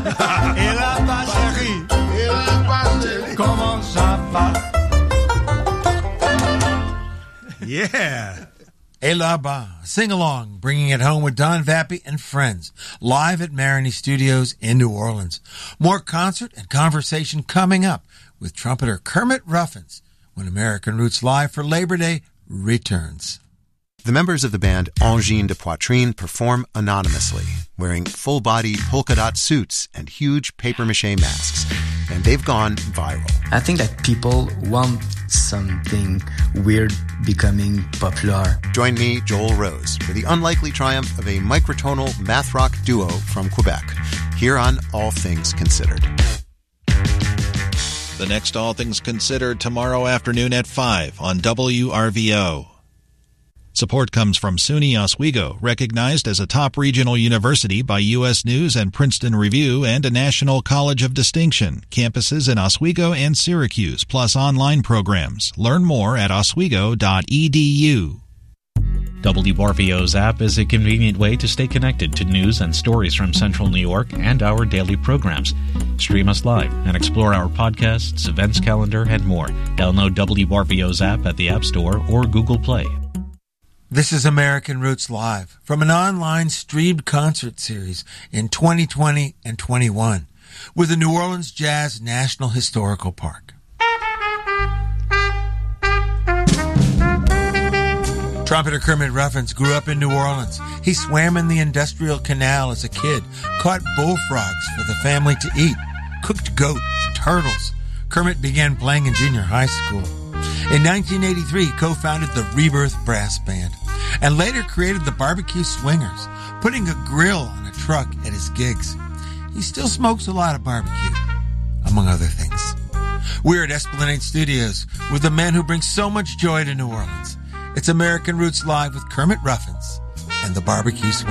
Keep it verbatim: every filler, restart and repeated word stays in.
Et là-bas, chérie. Et là-bas, chérie. Comment ça va? Yeah. Et là-bas. Sing along, bringing it home with Don Vappy and friends, live at Marigny Studios in New Orleans. More concert and conversation coming up with trumpeter Kermit Ruffins when American Roots Live for Labor Day returns. The members of the band Angine de Poitrine perform anonymously, wearing full-body polka-dot suits and huge papier-mâché masks, and they've gone viral. I think that people want something weird becoming popular. Join me, Joel Rose, for the unlikely triumph of a microtonal math rock duo from Quebec, here on All Things Considered. The next All Things Considered tomorrow afternoon at five on W R V O. Support comes from SUNY Oswego, recognized as a top regional university by U S News and Princeton Review and a National College of Distinction. Campuses in Oswego and Syracuse, plus online programs. Learn more at oswego dot e d u. W R V O's app is a convenient way to stay connected to news and stories from Central New York and our daily programs. Stream us live and explore our podcasts, events calendar, and more. Download W R V O's app at the App Store or Google Play. This is American Roots Live from an online streamed concert series in twenty twenty and twenty-one with the New Orleans Jazz National Historical Park. Trumpeter Kermit Ruffins grew up in New Orleans. He swam in the Industrial Canal as a kid, caught bullfrogs for the family to eat, cooked goat and turtles. Kermit began playing in junior high school. In nineteen eighty-three, he co-founded the Rebirth Brass Band and later created the Barbecue Swingers, putting a grill on a truck at his gigs. He still smokes a lot of barbecue, among other things. We're at Esplanade Studios with the man who brings so much joy to New Orleans. It's American Roots Live with Kermit Ruffins and the Barbecue Swingers.